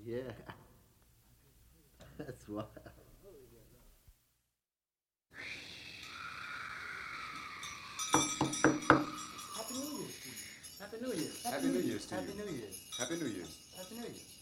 Yeah. That's wild. Happy New Year's to you. Happy New Year. Happy New Year's to you. Happy New Year. Happy New Year's. Happy New Year.